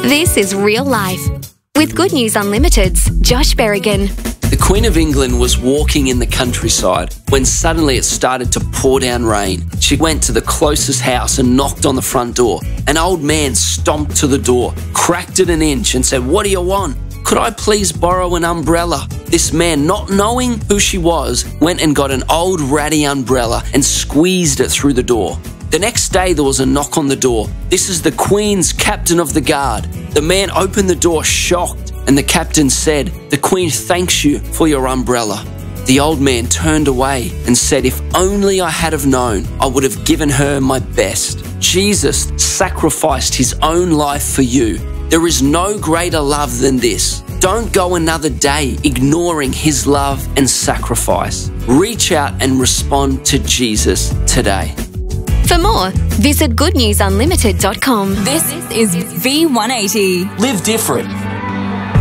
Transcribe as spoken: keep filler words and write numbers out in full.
This is real life. With Good News Unlimited's Josh Berrigan. The Queen of England was walking in the countryside when suddenly it started to pour down rain. She went to the closest house and knocked on the front door. An old man stomped to the door, cracked it an inch and said, "What do you want? Could I please borrow an umbrella?" This man, not knowing who she was, went and got an old ratty umbrella and squeezed it through the door. The next day there was a knock on the door. "This is the Queen's captain of the guard." The man opened the door shocked, and the captain said, "The Queen thanks you for your umbrella." The old man turned away and said, "If only I had have known, I would have given her my best." Jesus sacrificed his own life for you. There is no greater love than this. Don't go another day ignoring his love and sacrifice. Reach out and respond to Jesus today. For more, visit good news unlimited dot com. This is V one eighty. Live different.